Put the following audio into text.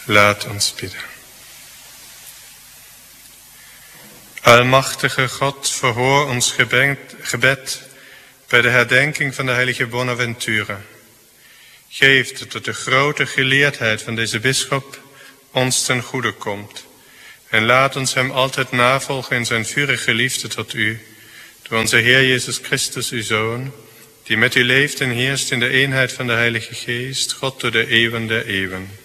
Laat ons bidden. Almachtige God, verhoor ons gebed bij de herdenking van de heilige Bonaventura. Geef dat de grote geleerdheid van deze bisschop ons ten goede komt. En laat ons hem altijd navolgen in zijn vurige liefde tot u, door onze Heer Jezus Christus, uw Zoon, die met u leeft en heerst in de eenheid van de Heilige Geest, God door de eeuwen der eeuwen.